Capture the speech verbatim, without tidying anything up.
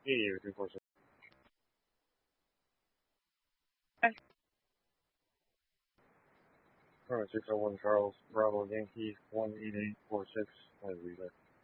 eight three four six. Alright, six oh one Charles, Bravo Yankee, one eight eight four six. I believe that.